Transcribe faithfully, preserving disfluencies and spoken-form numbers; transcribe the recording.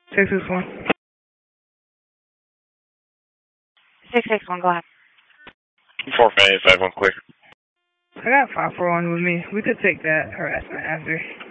Six six one. Six six one. Go ahead. Four five five one clear. I got five four one with me. We could take that harassment after.